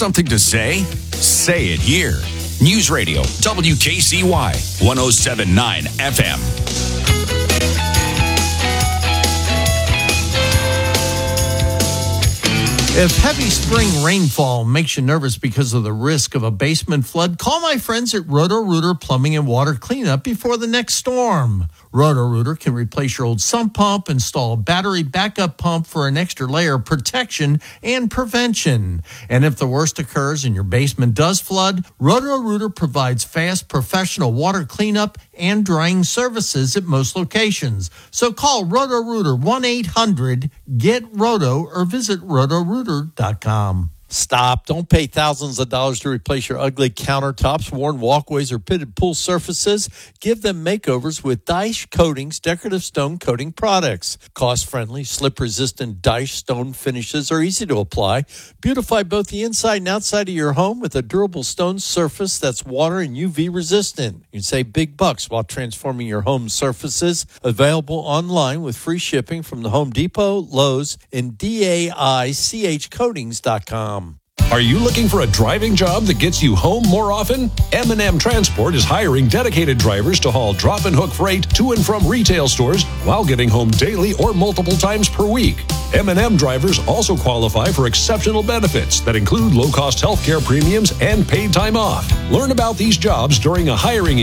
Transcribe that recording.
something to say? Say it here. News Radio, WKCY, 107.9 FM. If heavy spring rainfall makes you nervous because of the risk of a basement flood, call my friends at Roto-Rooter Plumbing and Water Cleanup before the next storm. Roto-Rooter can replace your old sump pump, install a battery backup pump for an extra layer of protection and prevention. And if the worst occurs and your basement does flood, Roto-Rooter provides fast professional water cleanup and drying services at most locations. So call Roto-Rooter 1-800-GET-ROTO or visit rotorooter.com. Stop. Don't pay thousands of dollars to replace your ugly countertops, worn walkways, or pitted pool surfaces. Give them makeovers with Daesh Coatings decorative stone coating products. Cost-friendly, slip-resistant Daesh stone finishes are easy to apply. Beautify both the inside and outside of your home with a durable stone surface that's water and UV resistant. You can save big bucks while transforming your home surfaces. Available online with free shipping from the Home Depot, Lowe's, and DAICHcoatings.com. Are you looking for a driving job that gets you home more often? M&M Transport is hiring dedicated drivers to haul drop and hook freight to and from retail stores while getting home daily or multiple times per week. M&M drivers also qualify for exceptional benefits that include low-cost healthcare premiums and paid time off. Learn about these jobs during a hiring